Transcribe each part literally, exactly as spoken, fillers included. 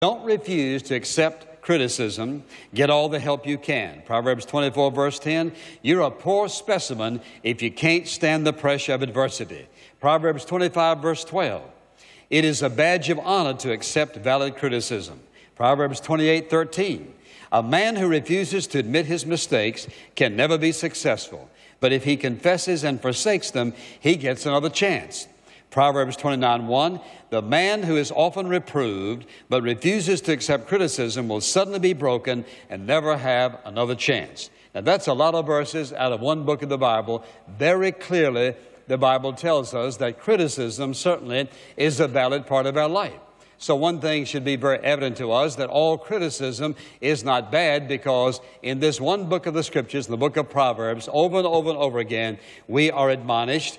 Don't refuse to accept criticism. Get all the help you can. Proverbs twenty-four, verse ten, you're a poor specimen if you can't stand the pressure of adversity. Proverbs twenty-five, verse twelve, it is a badge of honor to accept valid criticism. Proverbs twenty-eight, thirteen, a man who refuses to admit his mistakes can never be successful, but if he confesses and forsakes them, he gets another chance. Proverbs twenty-nine, one, the man who is often reproved but refuses to accept criticism will suddenly be broken and never have another chance. Now, that's a lot of verses out of one book of the Bible. Very clearly, the Bible tells us that criticism certainly is a valid part of our life. So one thing should be very evident to us, that all criticism is not bad, because in this one book of the Scriptures, in the book of Proverbs, over and over and over again, we are admonished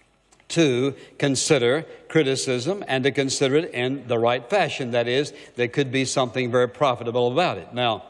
to consider criticism and to consider it in the right fashion. That is, there could be something very profitable about it. Now,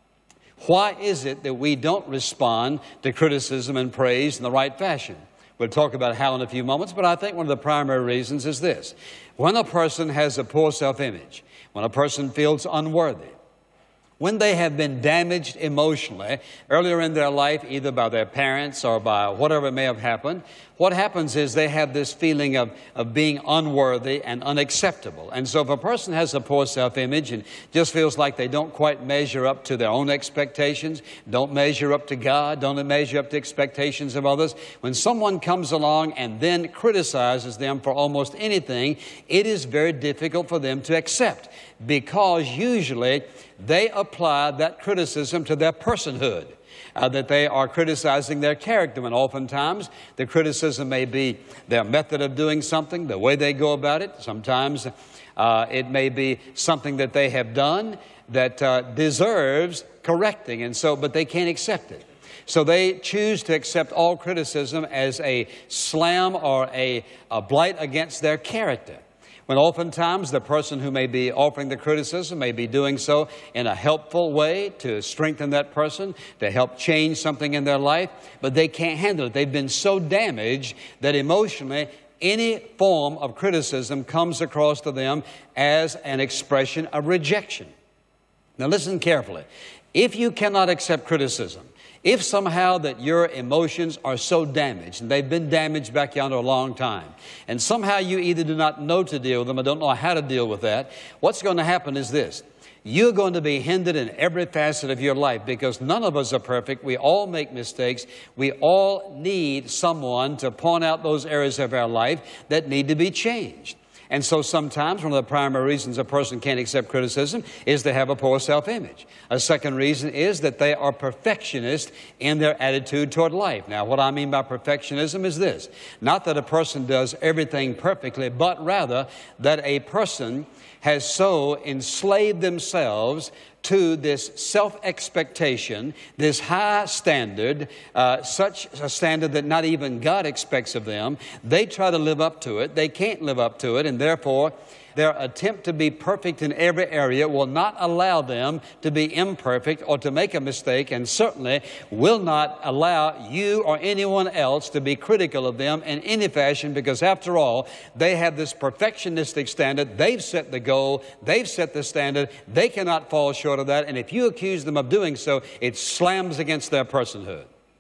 why is it that we don't respond to criticism and praise in the right fashion? We'll talk about how in a few moments, but I think one of the primary reasons is this. When a person has a poor self-image, when a person feels unworthy, when they have been damaged emotionally earlier in their life, either by their parents or by whatever may have happened, what happens is they have this feeling of, of being unworthy and unacceptable. And so if a person has a poor self-image and just feels like they don't quite measure up to their own expectations, don't measure up to God, don't measure up to expectations of others, when someone comes along and then criticizes them for almost anything, it is very difficult for them to accept, because usually they apply that criticism to their personhood, uh, that they are criticizing their character. And oftentimes the criticism may be their method of doing something, the way they go about it. Sometimes uh, it may be something that they have done that uh, deserves correcting, and so, but they can't accept it. So they choose to accept all criticism as a slam or a, a blight against their character, when oftentimes the person who may be offering the criticism may be doing so in a helpful way to strengthen that person, to help change something in their life, but they can't handle it. They've been so damaged that emotionally any form of criticism comes across to them as an expression of rejection. Now listen carefully. If you cannot accept criticism, if somehow that your emotions are so damaged, and they've been damaged back yonder a long time, and somehow you either do not know to deal with them or don't know how to deal with that, what's going to happen is this. You're going to be hindered in every facet of your life, because none of us are perfect. We all make mistakes. We all need someone to point out those areas of our life that need to be changed. And so sometimes one of the primary reasons a person can't accept criticism is they have a poor self-image. A second reason is that they are perfectionists in their attitude toward life. Now, what I mean by perfectionism is this. Not that a person does everything perfectly, but rather that a person has so enslaved themselves to this self-expectation, this high standard, uh, such a standard that not even God expects of them. They try to live up to it. They can't live up to it, and therefore their attempt to be perfect in every area will not allow them to be imperfect or to make a mistake, and certainly will not allow you or anyone else to be critical of them in any fashion, because after all, they have this perfectionistic standard. They've set the goal. They've set the standard. They cannot fall short of that, and if you accuse them of doing so, it slams against their personhood.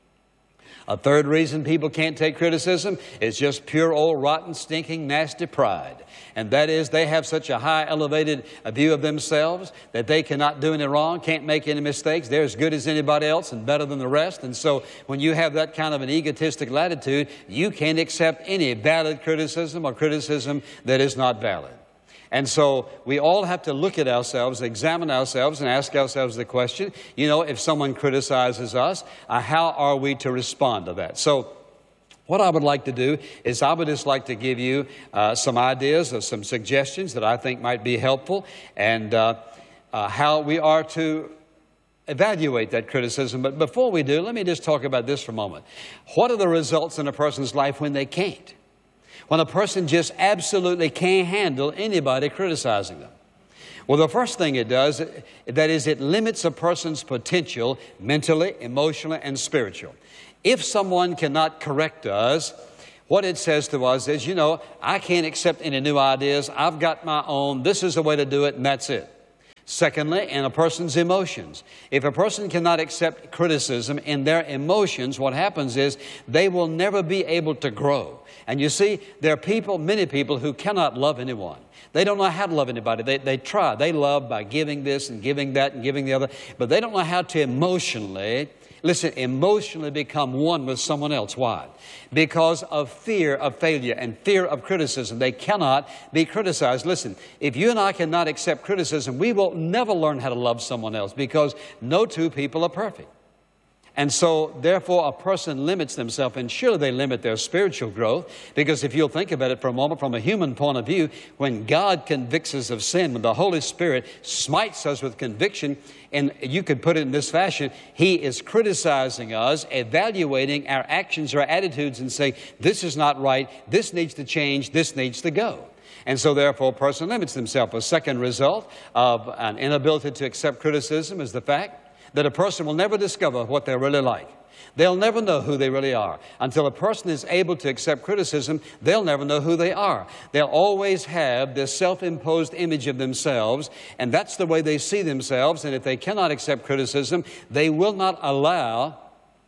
A third reason people can't take criticism is just pure old rotten, stinking, nasty pride. And that is, they have such a high elevated view of themselves that they cannot do any wrong, can't make any mistakes. They're as good as anybody else and better than the rest. And so when you have that kind of an egotistic attitude, you can't accept any valid criticism or criticism that is not valid. And so we all have to look at ourselves, examine ourselves, and ask ourselves the question, you know, if someone criticizes us, uh, how are we to respond to that? So what I would like to do is I would just like to give you uh, some ideas or some suggestions that I think might be helpful, and uh, uh, how we are to evaluate that criticism. But before we do, let me just talk about this for a moment. What are the results in a person's life when they can't? When a person just absolutely can't handle anybody criticizing them? Well, the first thing it does, that is, it limits a person's potential mentally, emotionally, and spiritually. If someone cannot correct us, what it says to us is, you know, I can't accept any new ideas. I've got my own. This is the way to do it, and that's it. Secondly, in a person's emotions. If a person cannot accept criticism in their emotions, what happens is they will never be able to grow. And you see, there are people, many people, who cannot love anyone. They don't know how to love anybody. They, they try. They love by giving this and giving that and giving the other. But they don't know how to emotionally, listen, emotionally become one with someone else. Why? Because of fear of failure and fear of criticism. They cannot be criticized. Listen, if you and I cannot accept criticism, we will never learn how to love someone else, because no two people are perfect. And so, therefore, a person limits themselves, and surely they limit their spiritual growth, because if you'll think about it for a moment from a human point of view, when God convicts us of sin, when the Holy Spirit smites us with conviction, and you could put it in this fashion, He is criticizing us, evaluating our actions or attitudes and saying, this is not right, this needs to change, this needs to go. And so, therefore, a person limits themselves. A second result of an inability to accept criticism is the fact that a person will never discover what they're really like. They'll never know who they really are. Until a person is able to accept criticism, they'll never know who they are. They'll always have this self-imposed image of themselves, and that's the way they see themselves. And if they cannot accept criticism, they will not allow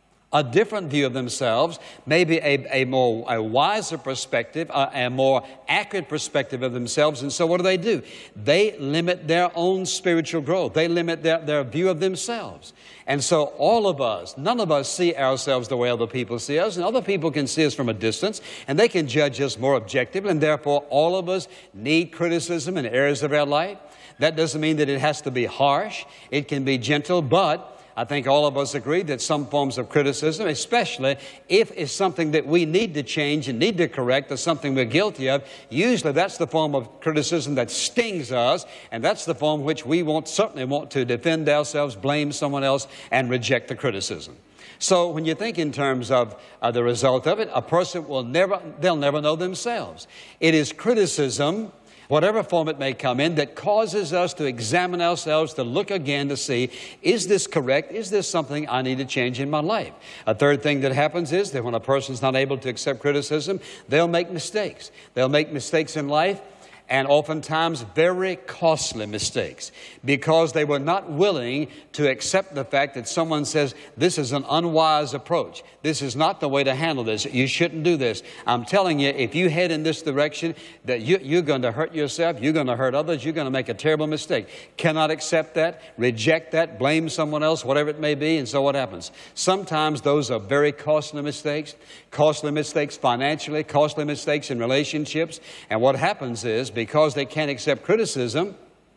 a different view of themselves, maybe a, a more a wiser perspective, a, a more accurate perspective of themselves. And so what do they do? They limit their own spiritual growth. They limit their, their view of themselves. And so all of us, none of us see ourselves the way other people see us, and other people can see us from a distance, and they can judge us more objectively, and therefore all of us need criticism in areas of our life. That doesn't mean that it has to be harsh. It can be gentle, but I think all of us agree that some forms of criticism, especially if it's something that we need to change and need to correct, or something we're guilty of, usually that's the form of criticism that stings us, and that's the form which we won't, certainly want to defend ourselves, blame someone else, and reject the criticism. So when you think in terms of uh, the result of it, a person will never, they'll never know themselves. It is criticism, whatever form it may come in, that causes us to examine ourselves, to look again to see, is this correct? Is this something I need to change in my life? A third thing that happens is that when a person's not able to accept criticism, they'll make mistakes. They'll make mistakes in life, and oftentimes very costly mistakes, because they were not willing to accept the fact that someone says, this is an unwise approach. This is not the way to handle this. You shouldn't do this. I'm telling you, if you head in this direction, that you, you're going to hurt yourself, you're going to hurt others, you're going to make a terrible mistake. Cannot accept that, reject that, blame someone else, whatever it may be, and so what happens? Sometimes those are very costly mistakes, costly mistakes financially, costly mistakes in relationships, and what happens is, because they can't accept criticism,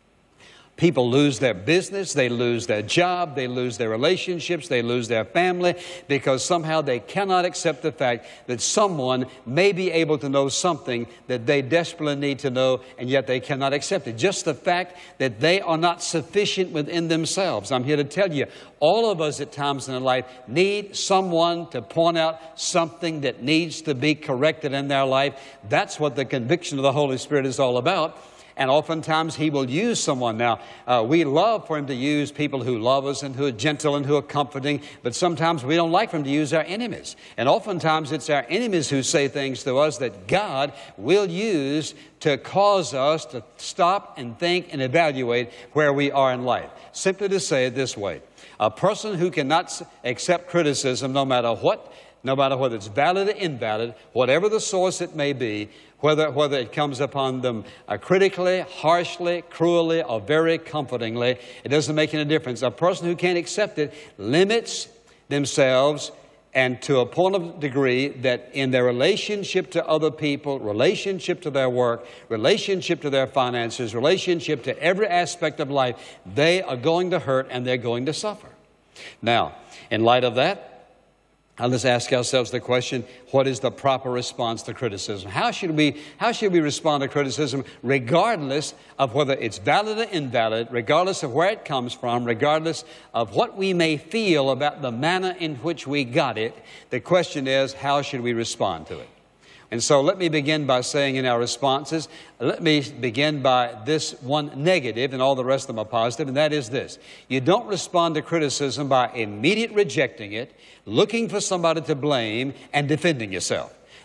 people lose their business, they lose their job, they lose their relationships, they lose their family, because somehow they cannot accept the fact that someone may be able to know something that they desperately need to know, and yet they cannot accept it. Just the fact that they are not sufficient within themselves. I'm here to tell you, all of us at times in our life need someone to point out something that needs to be corrected in their life. That's what the conviction of the Holy Spirit is all about. And oftentimes He will use someone. Now, uh, we love for Him to use people who love us and who are gentle and who are comforting, but sometimes we don't like for Him to use our enemies. And oftentimes it's our enemies who say things to us that God will use to cause us to stop and think and evaluate where we are in life. Simply to say it this way, a person who cannot accept criticism, no matter what, no matter whether it's valid or invalid, whatever the source it may be, whether, whether it comes upon them uh, critically, harshly, cruelly, or very comfortingly, it doesn't make any difference. A person who can't accept it limits themselves, and to a point of degree that in their relationship to other people, relationship to their work, relationship to their finances, relationship to every aspect of life, they are going to hurt and they're going to suffer. Now, in light of that, now let's ask ourselves the question, what is the proper response to criticism? How should we, how should we respond to criticism regardless of whether it's valid or invalid, regardless of where it comes from, regardless of what we may feel about the manner in which we got it? The question is, how should we respond to it? And so let me begin by saying in our responses, let me begin by this one negative, and all the rest of them are positive, and that is this. You don't respond to criticism by immediate rejecting it, looking for somebody to blame, and defending yourself.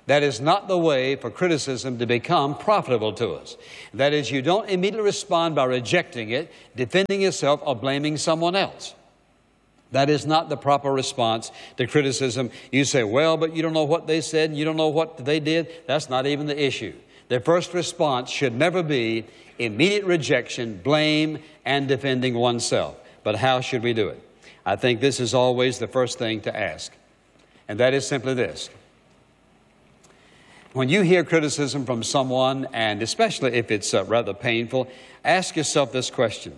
That is not the way for criticism to become profitable to us. That is, you don't immediately respond by rejecting it, defending yourself, or blaming someone else. That is not the proper response to criticism. You say, well, but you don't know what they said, and you don't know what they did. That's not even the issue. The first response should never be immediate rejection, blame, and defending oneself. But how should we do it? I think this is always the first thing to ask. And that is simply this. When you hear criticism from someone, and especially if it's uh, rather painful, ask yourself this question.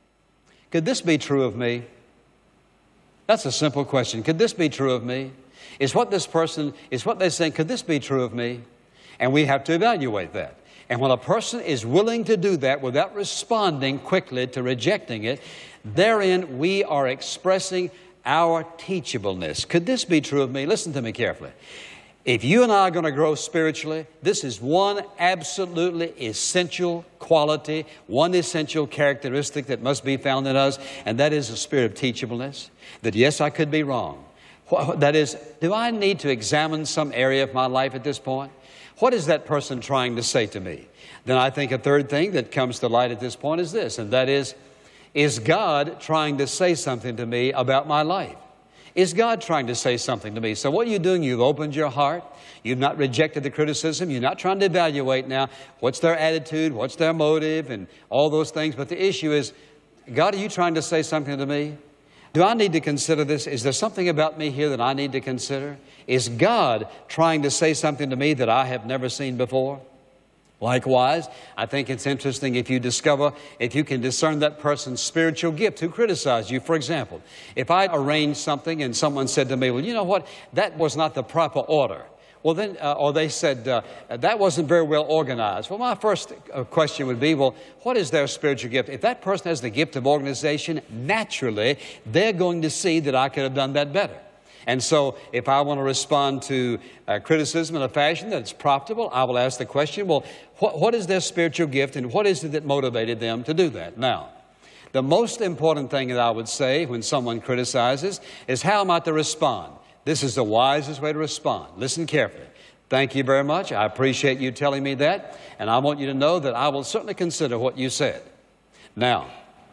Could this be true of me? That's a simple question. Could this be true of me? Is what this person, is what they're saying, could this be true of me? And we have to evaluate that. And when a person is willing to do that without responding quickly to rejecting it, therein we are expressing our teachableness. Could this be true of me? Listen to me carefully. If you and I are going to grow spiritually, this is one absolutely essential quality, one essential characteristic that must be found in us, and that is a spirit of teachableness. That yes, I could be wrong. That is, do I need to examine some area of my life at this point? What is that person trying to say to me? Then I think a third thing that comes to light at this point is this, and that is, is God trying to say something to me about my life? Is God trying to say something to me? So what are you doing? You've opened your heart. You've not rejected the criticism. You're not trying to evaluate now what's their attitude, what's their motive, and all those things. But the issue is, God, are you trying to say something to me? Do I need to consider this? Is there something about me here that I need to consider? Is God trying to say something to me that I have never seen before? Likewise, I think it's interesting if you discover, if you can discern that person's spiritual gift who criticized you. For example, if I arranged something and someone said to me, well, you know what, that was not the proper order. Well, then, uh, or they said, uh, that wasn't very well organized. Well, my first uh, question would be, well, what is their spiritual gift? If that person has the gift of organization, naturally, they're going to see that I could have done that better. And so if I want to respond to uh, criticism in a fashion that's profitable, I will ask the question, well, what, what is their spiritual gift and what is it that motivated them to do that? Now, the most important thing that I would say when someone criticizes is how am I to respond? This is the wisest way to respond. Listen carefully. Thank you very much. I appreciate you telling me that. And I want you to know that I will certainly consider what you said. Now,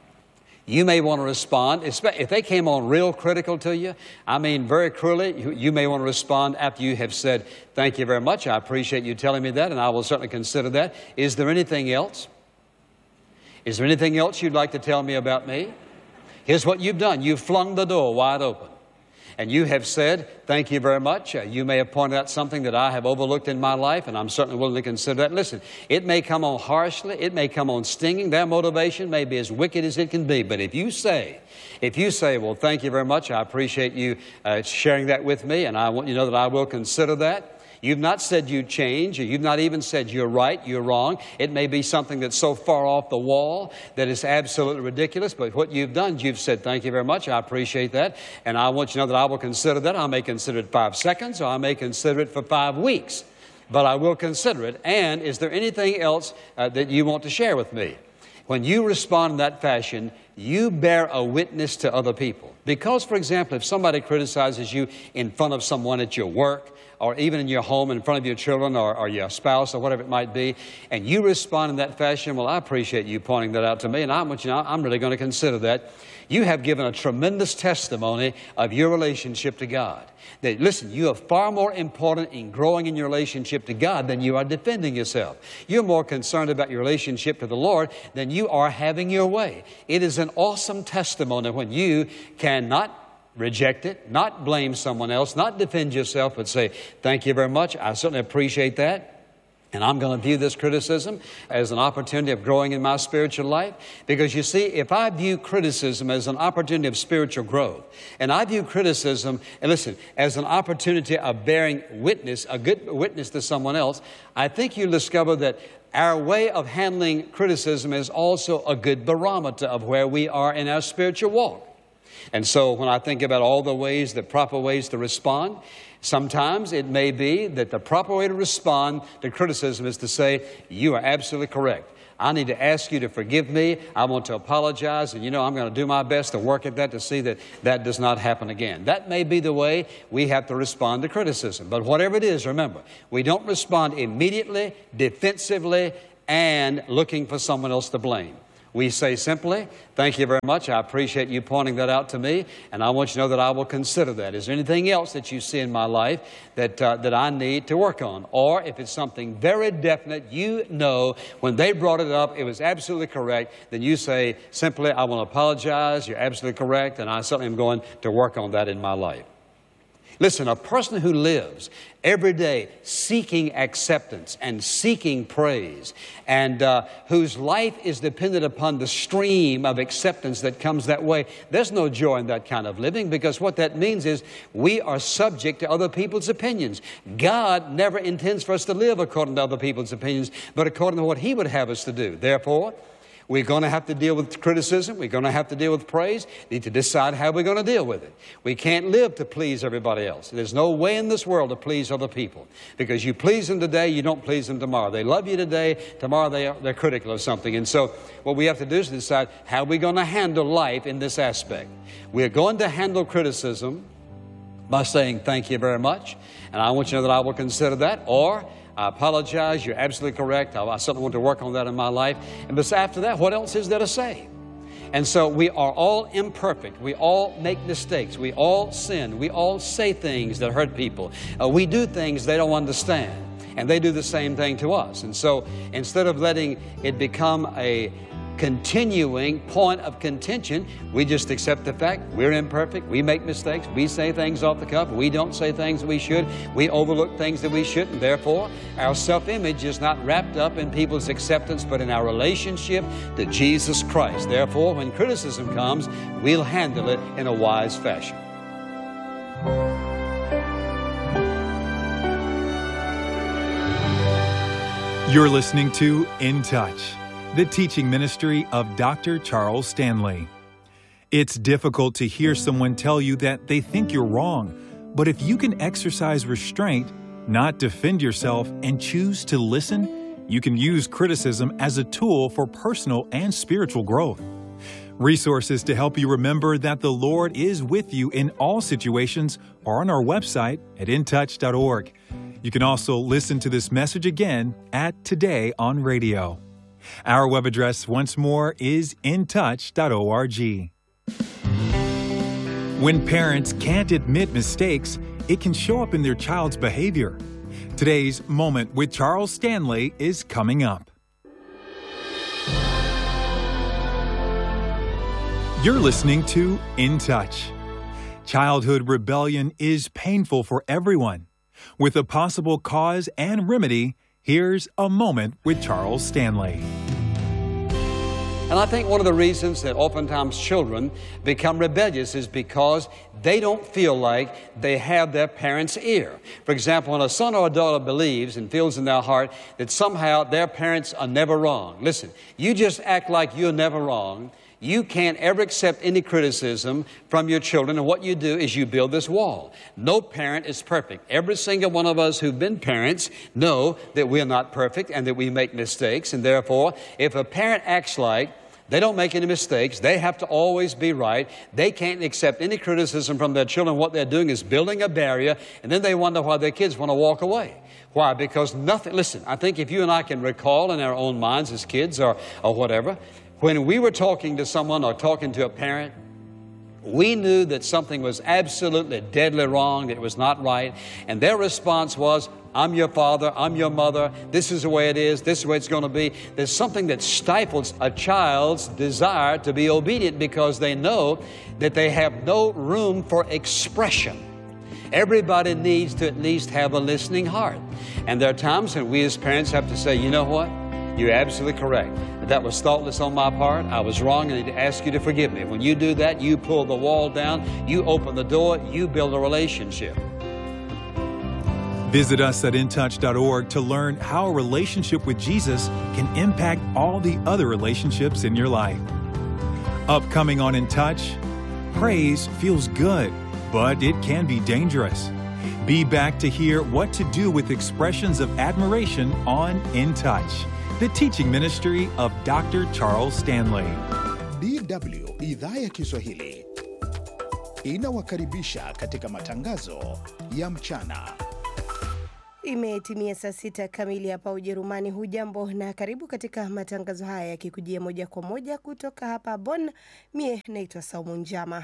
you may want to respond, if they came on real critical to you, I mean very cruelly, you, you may want to respond after you have said, thank you very much, I appreciate you telling me that, and I will certainly consider that. Is there anything else? Is there anything else you'd like to tell me about me? Here's what you've done. You've flung the door wide open. And you have said, thank you very much. Uh, you may have pointed out something that I have overlooked in my life, and I'm certainly willing to consider that. Listen, it may come on harshly. It may come on stinging. Their motivation may be as wicked as it can be. But if you say, if you say, well, thank you very much. I appreciate you uh, sharing that with me, and I want you to know that I will consider that. You've not said you change, or you've not even said you're right, you're wrong. It may be something that's so far off the wall that it's absolutely ridiculous, but what you've done, you've said, thank you very much, I appreciate that, and I want you to know that I will consider that. I may consider it five seconds, or I may consider it for five weeks, but I will consider it. And is there anything else uh, that you want to share with me? When you respond in that fashion, you bear a witness to other people. Because, for example, if somebody criticizes you in front of someone at your work, or even in your home in front of your children or, or your spouse or whatever it might be, and you respond in that fashion, well, I appreciate you pointing that out to me, and I want you to know, I'm really going to consider that. You have given a tremendous testimony of your relationship to God. That, listen, you are far more important in growing in your relationship to God than you are defending yourself. You're more concerned about your relationship to the Lord than you are having your way. It is an awesome testimony when you cannot reject it, not blame someone else, not defend yourself, but say, thank you very much. I certainly appreciate that. And I'm going to view this criticism as an opportunity of growing in my spiritual life. Because you see, if I view criticism as an opportunity of spiritual growth, and I view criticism, and listen, as an opportunity of bearing witness, a good witness to someone else, I think you'll discover that our way of handling criticism is also a good barometer of where we are in our spiritual walk. And so when I think about all the ways, the proper ways to respond, sometimes it may be that the proper way to respond to criticism is to say, you are absolutely correct. I need to ask you to forgive me. I want to apologize, and you know I'm going to do my best to work at that to see that that does not happen again. That may be the way we have to respond to criticism. But whatever it is, remember, we don't respond immediately, defensively, and looking for someone else to blame. We say simply, thank you very much. I appreciate you pointing that out to me, and I want you to know that I will consider that. Is there anything else that you see in my life that, uh, that I need to work on? Or if it's something very definite, you know when they brought it up, it was absolutely correct, then you say simply, I want to apologize, you're absolutely correct, and I certainly am going to work on that in my life. Listen, a person who lives every day seeking acceptance and seeking praise, and uh, whose life is dependent upon the stream of acceptance that comes that way, there's no joy in that kind of living, because what that means is we are subject to other people's opinions. God never intends for us to live according to other people's opinions, but according to what He would have us to do. Therefore, we're going to have to deal with criticism. We're going to have to deal with praise. We need to decide how we're going to deal with it. We can't live to please everybody else. There's no way in this world to please other people, because you please them today, you don't please them tomorrow. They love you today, tomorrow they are, they're critical of something. And so what we have to do is decide how we're going to handle life in this aspect. We're going to handle criticism by saying thank you very much, and I want you to know that I will consider that, or I apologize, you're absolutely correct, I, I certainly want to work on that in my life. And but after that, what else is there to say? And so we are all imperfect. We all make mistakes. We all sin. We all say things that hurt people. Uh, we do things they don't understand, and they do the same thing to us. And so instead of letting it become a continuing point of contention, we just accept the fact we're imperfect, we make mistakes, we say things off the cuff, we don't say things that we should, we overlook things that we shouldn't. Therefore, our self-image is not wrapped up in people's acceptance, but in our relationship to Jesus Christ. Therefore, when criticism comes, we'll handle it in a wise fashion. You're listening to In Touch, the teaching ministry of Doctor Charles Stanley. It's difficult to hear someone tell you that they think you're wrong, but if you can exercise restraint, not defend yourself, and choose to listen, you can use criticism as a tool for personal and spiritual growth. Resources to help you remember that the Lord is with you in all situations are on our website at in touch dot org. You can also listen to this message again at Today on Radio. Our web address, once more, is in touch dot org. When parents can't admit mistakes, it can show up in their child's behavior. Today's Moment with Charles Stanley is coming up. You're listening to In Touch. Childhood rebellion is painful for everyone. With a possible cause and remedy, here's a Moment with Charles Stanley. And I think one of the reasons that oftentimes children become rebellious is because they don't feel like they have their parents' ear. For example, when a son or a daughter believes and feels in their heart that somehow their parents are never wrong. Listen, you just act like you're never wrong. You can't ever accept any criticism from your children, and what you do is you build this wall. No parent is perfect. Every single one of us who've been parents know that we're not perfect and that we make mistakes, and therefore, if a parent acts like they don't make any mistakes, they have to always be right, they can't accept any criticism from their children, what they're doing is building a barrier, and then they wonder why their kids want to walk away. Why? Because nothing, listen, I think if you and I can recall in our own minds as kids or, or whatever, when we were talking to someone or talking to a parent, we knew that something was absolutely deadly wrong, that it was not right, and their response was, I'm your father, I'm your mother, this is the way it is, this is the way it's going to be. There's something that stifles a child's desire to be obedient because they know that they have no room for expression. Everybody needs to at least have a listening heart. And there are times when we as parents have to say, you know what? You're absolutely correct. That was thoughtless on my part. I was wrong. I need to ask you to forgive me. When you do that, you pull the wall down, you open the door, you build a relationship. Visit us at in touch dot org to learn how a relationship with Jesus can impact all the other relationships in your life. Upcoming on In Touch, praise feels good, but it can be dangerous. Be back to hear what to do with expressions of admiration on In Touch. the teaching ministry of Doctor Charles Stanley. D W Idhaa ya Kiswahili inawakaribisha katika matangazo ya mchana. Imetimia saa sita kamili hapa Ujerumani. Hujambo na karibu katika matangazo haya yakikujia moja kwa moja kutoka hapa Bonn. Mie naitwa Saumu Njama.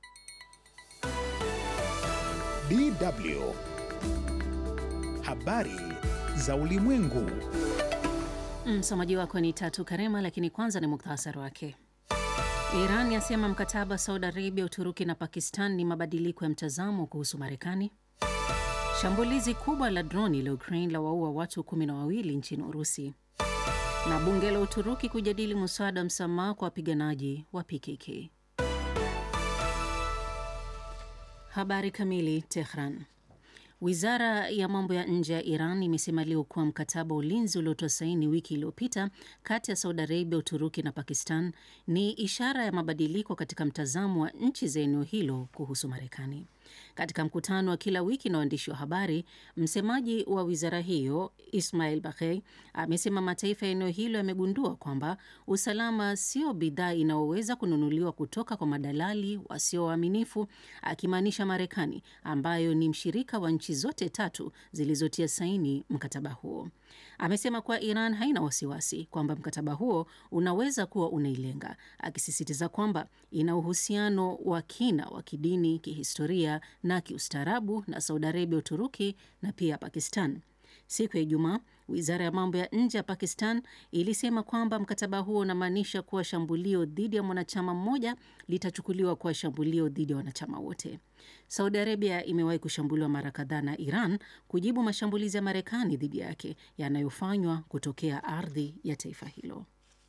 D W Habari za ulimwengu. Msomaji wako ni Tatu Karema, lakini kwanza ni muktasari wake. Iran yasema mkataba Saudi Arabia, Uturuki na Pakistan ni mabadiliko ya mtazamo kuhusu Marekani. Shambulizi kubwa la droni la Ukraine la waua watu kumi na wawili nchini Urusi. Na bunge la Uturuki kujadili mswada msamaha kwa wapiganaji wa P K K. Habari kamili. Tehran. Wizara ya mambo ya nje ya Iran imesema leo kuwa mkataba wa ulinzi uliotoa saini wiki iliyopita kati ya Saudi Arabia, Uturuki na Pakistan ni ishara ya mabadiliko katika mtazamo wa nchi za eneo hilo kuhusu Marekani. Katika mkutano wa kila wiki na waandishi wa habari, msemaji wa wizara hiyo Ismail Baghei amesema mataifa ya eneo hilo yamegundua kwamba usalama sio bidhaa inayoweza kununuliwa kutoka kwa madalali wasio waaminifu, akimaanisha Marekani ambayo ni mshirika wa nchi zote tatu zilizotia saini mkataba huo. Amesema kuwa Iran haina wasiwasi kwamba mkataba huo unaweza kuwa unailenga, akisisitiza kwamba ina uhusiano wa kina wa kidini, kihistoria na kiustaarabu na Saudi Arabia, Uturuki na pia Pakistan. Siku ya Ijumaa, wizara ya mambo ya nje ya Pakistan ilisema kwamba mkataba huo unamaanisha kuwa shambulio dhidi ya mwanachama mmoja litachukuliwa kuwa shambulio dhidi ya wanachama wote. Saudi Arabia imewahi kushambuliwa mara kadhaa na Iran kujibu mashambulizi ya Marekani dhidi yake yanayofanywa kutokea ardhi ya taifa hilo.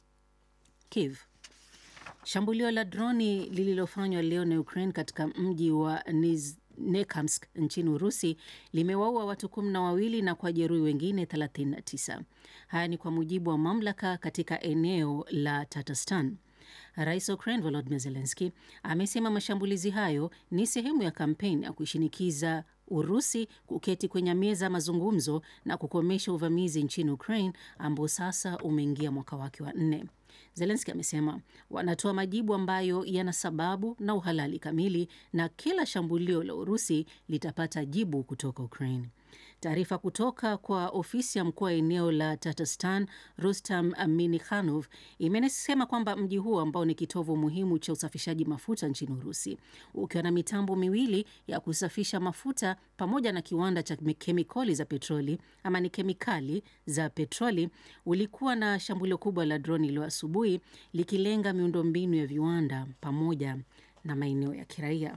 Kiev. Shambulio la droni lililofanywa leo na Ukraine katika mji wa Nizhnekamsk nchini Urusi limewaua watu kumi na wawili na kujeruhi wengine thelathini na tisa. Haya ni kwa mujibu wa mamlaka katika eneo la Tatarstan. Rais wa Ukraine Volodymyr Zelensky amesema mashambulizi hayo ni sehemu ya kampeni ya kushinikiza Urusi kuketi kwenye meza mazungumzo na kukomesha uvamizi nchini Ukraine ambao sasa umeingia mwaka wake wa nne. Zelensky amesema wanatoa majibu ambayo yana sababu na uhalali kamili na kila shambulio la Urusi litapata jibu kutoka Ukraine. Taarifa kutoka kwa ofisi ya mkuu wa eneo la Tatarstan, Rustam Minikhanov, imesema kwamba mji huo ambao ni kitovu muhimu cha usafishaji mafuta nchini Urusi, ukiwa na mitambo miwili ya kusafisha mafuta pamoja na kiwanda cha kemikali za petroli ama ni kemikali za petroli, ulikuwa na shambulio kubwa la droni leo asubuhi likilenga miundombinu ya viwanda pamoja na maeneo ya kiraia.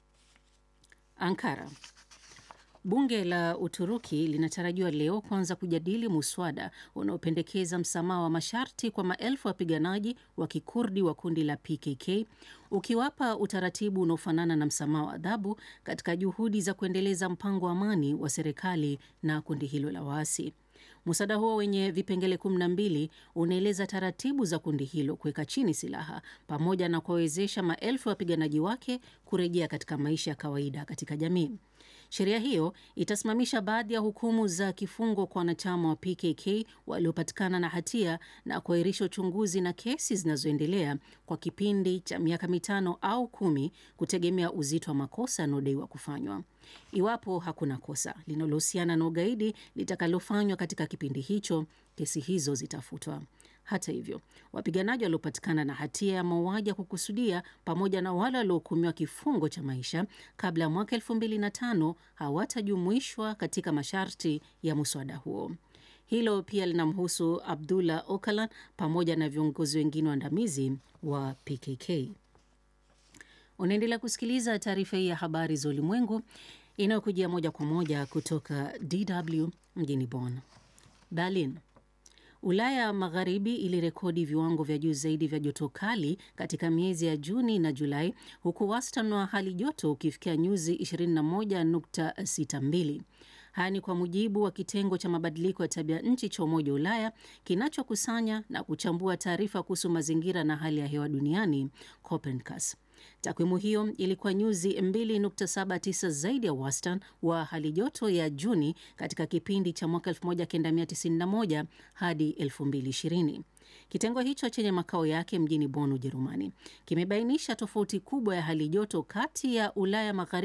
Ankara. Bunge la Uturuki linatarajiwa leo kuanza kujadili muswada unaopendekeza msamaha wa masharti kwa maelfu ya wapiganaji wa Kikurdi wa kundi la P K K, ukiwapa utaratibu unaofanana na msamaha wa adhabu katika juhudi za kuendeleza mpango wa amani wa serikali na kundi hilo la waasi. Muswada huo wenye vipengele kumi na mbili unaeleza taratibu za kundi hilo kuweka chini silaha pamoja na kuwawezesha maelfu ya wapiganaji wake kurejea katika maisha ya kawaida katika jamii. Sheria hiyo itasimamisha baadhi ya hukumu za kifungo kwa wanachama wa P K K waliopatikana na hatia na kuahirisha uchunguzi na kesi zinazoendelea kwa kipindi cha miaka mitano au kumi kutegemea uzito wa makosa yanayodaiwa kufanywa. Iwapo hakuna kosa linalohusiana na ugaidi litakalofanywa katika kipindi hicho, kesi hizo zitafutwa. Hata hivyo, wapiganaji waliopatikana na hatia ya mauaji ya kukusudia pamoja na wale waliohukumiwa kifungo cha maisha kabla ya mwaka elfu mbili na tano hawatajumuishwa katika masharti ya muswada huo. Hilo pia linamhusu Abdullah Öcalan pamoja na viongozi wengine waandamizi wa P K K. Unaendelea kusikiliza taarifa hii ya habari za ulimwengu inayokujia moja kwa moja kutoka D W mjini Bonn. Berlin. Ulaya Magharibi ilirekodi viwango vya juu zaidi vya joto kali katika miezi ya Juni na Julai, huku wastani wa hali joto ukifikia nyuzi ishirini na moja nukta sita mbili. Haya ni kwa mujibu wa kitengo cha mabadiliko ya tabia nchi cha Umoja wa Ulaya kinachokusanya na kuchambua taarifa kuhusu mazingira na hali ya hewa duniani, Copernicus. Takwimu hiyo ilikuwa nyuzi mbili nukta saba tisa zaidi ya wastani wa hali joto ya Juni katika kipindi cha mwaka elfu moja kenda mia tisini na moja hadi elfu mbili ishirini. Kitengo hicho chenye makao yake mjini Bonn, Ujerumani, kimebainisha tofauti kubwa ya hali joto kati ya Ulaya Magharibi